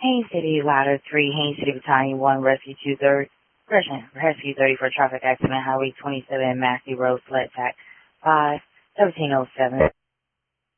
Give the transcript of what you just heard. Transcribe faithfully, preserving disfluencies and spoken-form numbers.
Haines City, Ladder three, Haines City Battalion one, Rescue two, third, Correction, Rescue thirty for traffic accident, Highway twenty-seven, Massey Road, Flat Tack five, seventeen oh seven.